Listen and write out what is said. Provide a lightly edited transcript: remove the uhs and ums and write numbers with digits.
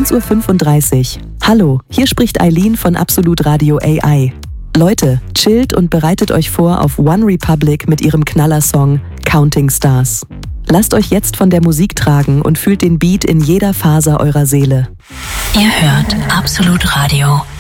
1:35 Uhr. Hallo, hier spricht Eileen von Absolut Radio AI. Leute, chillt und bereitet euch vor auf One Republic mit ihrem Knallersong Counting Stars. Lasst euch jetzt von der Musik tragen und fühlt den Beat in jeder Faser eurer Seele. Ihr hört Absolut Radio.